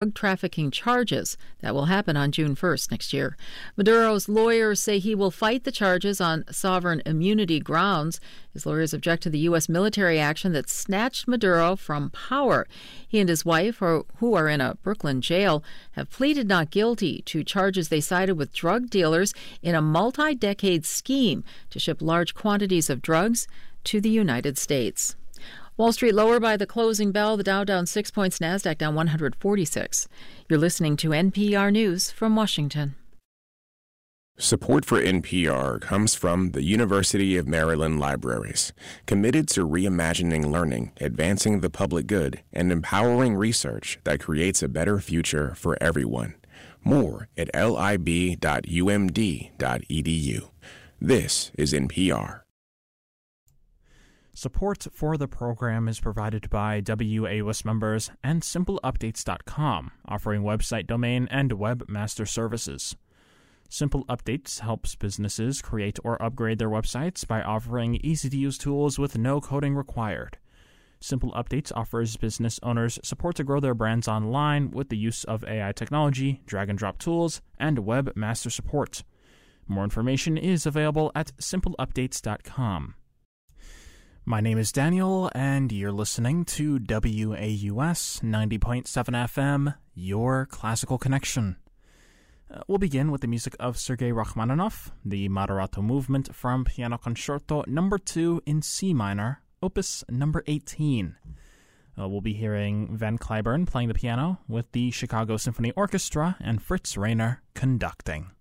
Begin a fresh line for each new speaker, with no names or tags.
drug trafficking charges. That will happen on June 1st next year. Maduro's lawyers say he will fight the charges on sovereign immunity grounds. His lawyers object to the U.S. military action that snatched Maduro from power. He and his wife, who are in a Brooklyn jail, have pleaded not guilty to charges they sided with drug dealers in a multi-decade scheme to ship large quantities of drugs to the United States. Wall Street lower by the closing bell. The Dow down 6 points, NASDAQ down 146. You're listening to NPR News from Washington.
Support for NPR comes from the University of Maryland Libraries, committed to reimagining learning, advancing the public good, and empowering research that creates a better future for everyone. More at lib.umd.edu. This is NPR.
Support for the program is provided by WAUS members and SimpleUpdates.com, offering website domain and webmaster services. Simple Updates helps businesses create or upgrade their websites by offering easy-to-use tools with no coding required. Simple Updates offers business owners support to grow their brands online with the use of AI technology, drag-and-drop tools, and webmaster support. More information is available at SimpleUpdates.com. My name is Daniel, and you're listening to WAUS 90.7 FM, your classical connection. We'll begin with the music of Sergei Rachmaninoff, the Moderato Movement from Piano Concerto No. 2 in C minor, Opus No. 18. We'll be hearing Van Cliburn playing the piano with the Chicago Symphony Orchestra and Fritz Reiner conducting.